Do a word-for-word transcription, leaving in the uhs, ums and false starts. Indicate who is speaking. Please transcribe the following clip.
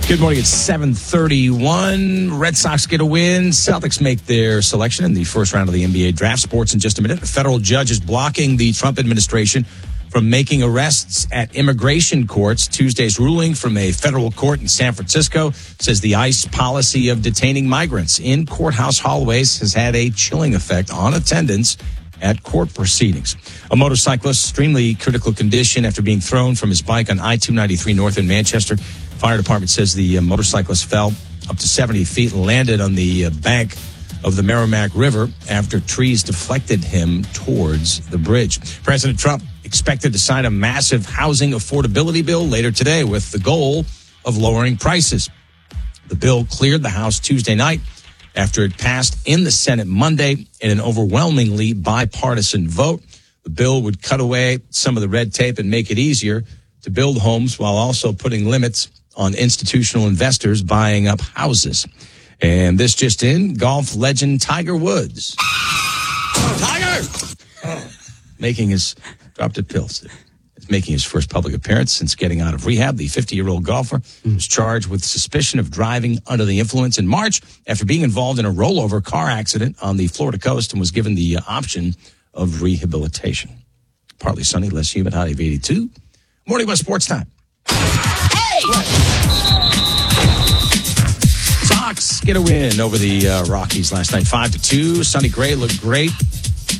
Speaker 1: Good morning. It's seven thirty-one. Red Sox get a win. Celtics make their selection in the first round of the N B A draft. Sports in just a minute. A federal judge is blocking the Trump administration from making arrests at immigration courts. Tuesday's ruling from a federal court in San Francisco says the ICE policy of detaining migrants in courthouse hallways has had a chilling effect on attendance at court proceedings. A motorcyclist, extremely critical condition after being thrown from his bike on I two ninety-three north in Manchester. Fire department says the uh, motorcyclist fell up to seventy feet and landed on the uh, bank of the Merrimack River after trees deflected him towards the bridge. President Trump expected to sign a massive housing affordability bill later today with the goal of lowering prices. The bill cleared the House Tuesday night after it passed in the Senate Monday in an overwhelmingly bipartisan vote. The bill would cut away some of the red tape and make it easier to build homes while also putting limits on institutional investors buying up houses. And this just in, golf legend Tiger Woods. Tiger! Making his, dropped at pills. Is making his first public appearance since getting out of rehab. The fifty-year-old golfer was charged with suspicion of driving under the influence in March after being involved in a rollover car accident on the Florida coast and was given the option of rehabilitation. Partly sunny, less humid, high of eighty-two. Morning West Sports Time. Sox get a win over the uh, Rockies last night, five to two. Sonny Gray looked great.